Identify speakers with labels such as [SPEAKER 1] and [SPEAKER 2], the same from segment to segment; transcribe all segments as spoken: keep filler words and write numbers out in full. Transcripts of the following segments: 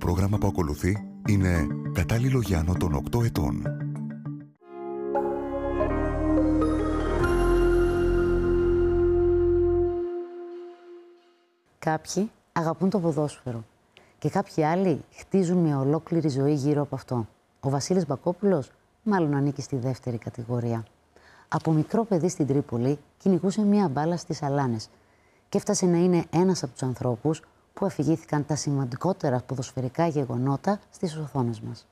[SPEAKER 1] πρόγραμμα που ακολουθεί είναι κατάλληλο για άνω των οκτώ ετών.
[SPEAKER 2] Κάποιοι αγαπούν το ποδόσφαιρο και κάποιοι άλλοι χτίζουν μια ολόκληρη ζωή γύρω από αυτό. Ο Βασίλης Μπακόπουλος μάλλον ανήκει στη δεύτερη κατηγορία. Από μικρό παιδί στην Τρίπολη κυνηγούσε μια μπάλα στις Αλάνες και έφτασε να είναι ένας από τους ανθρώπους που αφηγήθηκαν τα σημαντικότερα ποδοσφαιρικά γεγονότα στις οθόνες μας.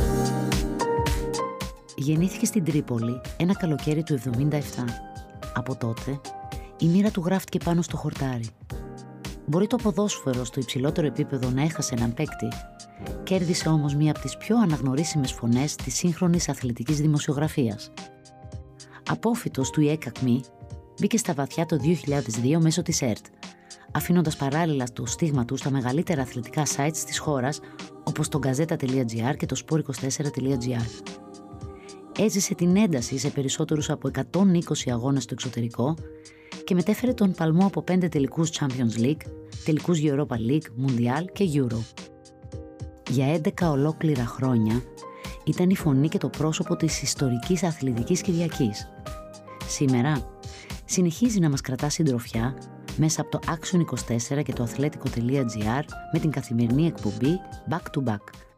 [SPEAKER 2] Γεννήθηκε στην Τρίπολη ένα καλοκαίρι του εβδομήντα επτά. Από τότε η μοίρα του γράφτηκε πάνω στο χορτάρι. Μπορεί το ποδόσφαιρο στο υψηλότερο επίπεδο να έχασε έναν παίκτη, κέρδισε όμως μία από τις πιο αναγνωρίσιμες φωνές της σύγχρονης αθλητικής δημοσιογραφίας. Απόφοιτος του ΙΕΚΑΚΜΗ, μπήκε στα βαθιά το δύο χιλιάδες δύο μέσω της ΕΡΤ, αφήνοντας παράλληλα το στίγμα του στα μεγαλύτερα αθλητικά sites της χώρας, όπως το γκαζέτα τελεία τζι άρ και το σπορ είκοσι τέσσερα τελεία τζι άρ. Έζησε την ένταση σε περισσότερους από εκατόν είκοσι αγώνες στο εξωτερικό και μετέφερε τον παλμό από πέντε τελικούς Champions League, τελικούς Europa League, Mundial και Euro. Για έντεκα ολόκληρα χρόνια ήταν η φωνή και το πρόσωπο της ιστορικής αθλητικής Κυριακής. Σήμερα συνεχίζει να μας κρατά συντροφιά μέσα από το Action είκοσι τέσσερα και το αθλέτικο τελεία τζι άρ με την καθημερινή εκπομπή Back to Back.